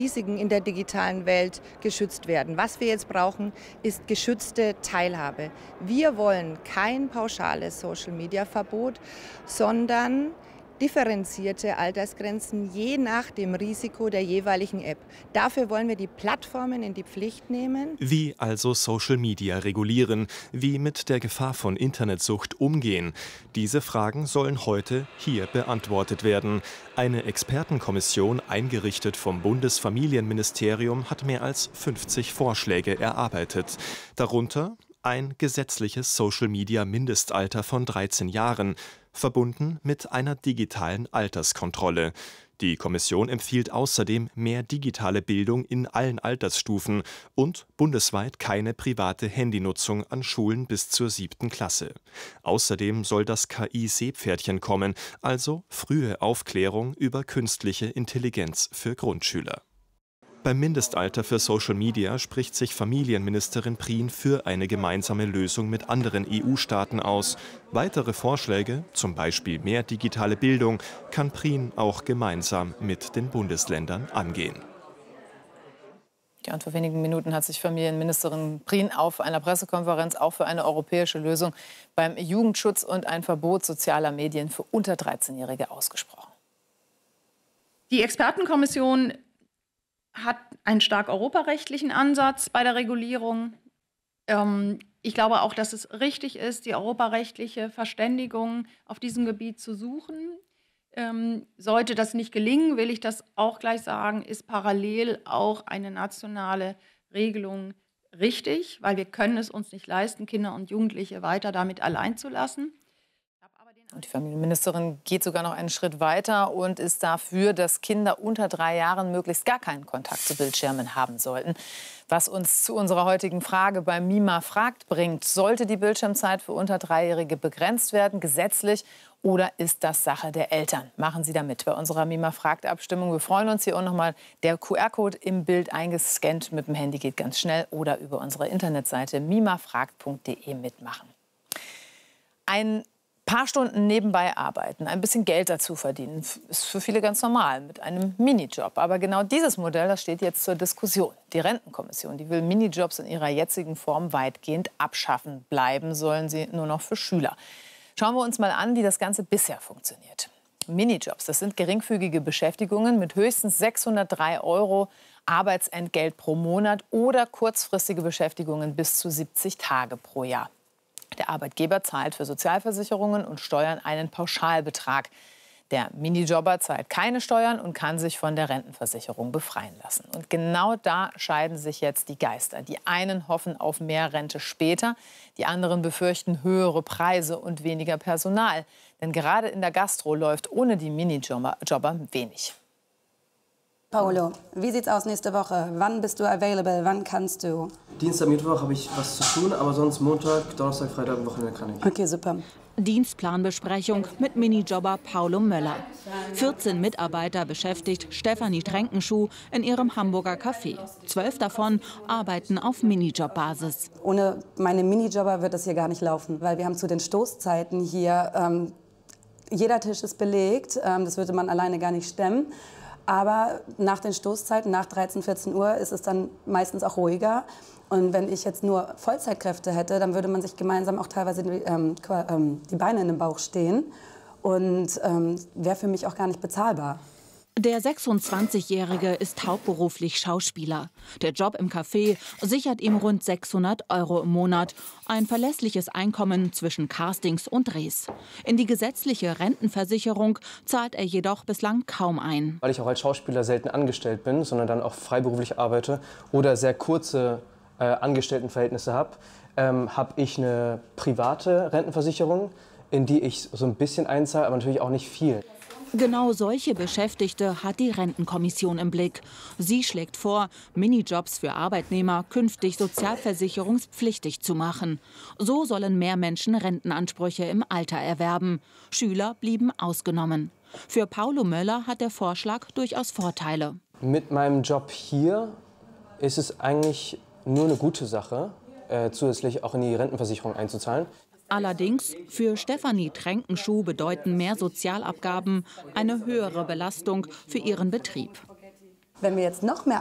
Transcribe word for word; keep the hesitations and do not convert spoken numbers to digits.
Risiken in der digitalen Welt geschützt werden. Was wir jetzt brauchen, ist geschützte Teilhabe. Wir wollen kein pauschales Social-Media-Verbot, sondern differenzierte Altersgrenzen je nach dem Risiko der jeweiligen App. Dafür wollen wir die Plattformen in die Pflicht nehmen. Wie also Social Media regulieren? Wie mit der Gefahr von Internetsucht umgehen? Diese Fragen sollen heute hier beantwortet werden. Eine Expertenkommission, eingerichtet vom Bundesfamilienministerium, hat mehr als fünfzig Vorschläge erarbeitet. Darunter ein gesetzliches Social-Media-Mindestalter von dreizehn Jahren, verbunden mit einer digitalen Alterskontrolle. Die Kommission empfiehlt außerdem mehr digitale Bildung in allen Altersstufen und bundesweit keine private Handynutzung an Schulen bis zur siebten Klasse. Außerdem soll das K I-Seepferdchen kommen, also frühe Aufklärung über künstliche Intelligenz für Grundschüler. Beim Mindestalter für Social Media spricht sich Familienministerin Prien für eine gemeinsame Lösung mit anderen E U-Staaten aus. Weitere Vorschläge, zum Beispiel mehr digitale Bildung, kann Prien auch gemeinsam mit den Bundesländern angehen. Ja, und vor wenigen Minuten hat sich Familienministerin Prien auf einer Pressekonferenz auch für eine europäische Lösung beim Jugendschutz und ein Verbot sozialer Medien für unter dreizehnjährige ausgesprochen. Die Expertenkommission hat einen stark europarechtlichen Ansatz bei der Regulierung. Ähm, ich glaube auch, dass es richtig ist, die europarechtliche Verständigung auf diesem Gebiet zu suchen. Ähm, sollte das nicht gelingen, will ich das auch gleich sagen, ist parallel auch eine nationale Regelung richtig, weil wir können es uns nicht leisten, Kinder und Jugendliche weiter damit allein zu lassen. Und die Familienministerin geht sogar noch einen Schritt weiter und ist dafür, dass Kinder unter drei Jahren möglichst gar keinen Kontakt zu Bildschirmen haben sollten. Was uns zu unserer heutigen Frage bei Mima fragt bringt: Sollte die Bildschirmzeit für unter Dreijährige begrenzt werden, gesetzlich, oder ist das Sache der Eltern? Machen Sie da mit bei unserer Mima fragt Abstimmung. Wir freuen uns hier auch noch mal. Der Q R-Code im Bild eingescannt mit dem Handy geht ganz schnell, oder über unsere Internetseite mimafragt punkt de mitmachen. Ein paar Stunden nebenbei arbeiten, ein bisschen Geld dazu verdienen, ist für viele ganz normal mit einem Minijob. Aber genau dieses Modell, das steht jetzt zur Diskussion. Die Rentenkommission, die will Minijobs in ihrer jetzigen Form weitgehend abschaffen. Bleiben sollen sie nur noch für Schüler. Schauen wir uns mal an, wie das Ganze bisher funktioniert. Minijobs, das sind geringfügige Beschäftigungen mit höchstens sechshundertdrei Euro Arbeitsentgelt pro Monat oder kurzfristige Beschäftigungen bis zu siebzig Tage pro Jahr. Der Arbeitgeber zahlt für Sozialversicherungen und Steuern einen Pauschalbetrag. Der Minijobber zahlt keine Steuern und kann sich von der Rentenversicherung befreien lassen. Und genau da scheiden sich jetzt die Geister. Die einen hoffen auf mehr Rente später, die anderen befürchten höhere Preise und weniger Personal. Denn gerade in der Gastro läuft ohne die Minijobber Jobber wenig. Paolo, wie sieht's aus nächste Woche? Wann bist du available? Wann kannst du? Dienstag, Mittwoch habe ich was zu tun, aber sonst Montag, Donnerstag, Freitag und Wochenende kann ich. Okay, super. Dienstplanbesprechung mit Minijobber Paulo Möller. vierzehn Mitarbeiter beschäftigt Stefanie Trenkenschuh in ihrem Hamburger Café. Zwölf davon arbeiten auf Minijobbasis. Ohne meine Minijobber wird das hier gar nicht laufen, weil wir haben zu den Stoßzeiten hier, ähm, jeder Tisch ist belegt, ähm, das würde man alleine gar nicht stemmen. Aber nach den Stoßzeiten, nach dreizehn, vierzehn Uhr, ist es dann meistens auch ruhiger. Und wenn ich jetzt nur Vollzeitkräfte hätte, dann würde man sich gemeinsam auch teilweise die, ähm, die Beine in den Bauch stehen. Und ähm, wäre für mich auch gar nicht bezahlbar. Der sechsundzwanzigjährige ist hauptberuflich Schauspieler. Der Job im Café sichert ihm rund sechshundert Euro im Monat. Ein verlässliches Einkommen zwischen Castings und Drehs. In die gesetzliche Rentenversicherung zahlt er jedoch bislang kaum ein. Weil ich auch als Schauspieler selten angestellt bin, sondern dann auch freiberuflich arbeite oder sehr kurze äh, Angestelltenverhältnisse habe, ähm, habe ich eine private Rentenversicherung, in die ich so ein bisschen einzahle, aber natürlich auch nicht viel. Genau solche Beschäftigte hat die Rentenkommission im Blick. Sie schlägt vor, Minijobs für Arbeitnehmer künftig sozialversicherungspflichtig zu machen. So sollen mehr Menschen Rentenansprüche im Alter erwerben. Schüler blieben ausgenommen. Für Paulo Möller hat der Vorschlag durchaus Vorteile. Mit meinem Job hier ist es eigentlich nur eine gute Sache, äh, zusätzlich auch in die Rentenversicherung einzuzahlen. Allerdings, für Stefanie Trenkenschuh bedeuten mehr Sozialabgaben eine höhere Belastung für ihren Betrieb. Wenn wir jetzt noch mehr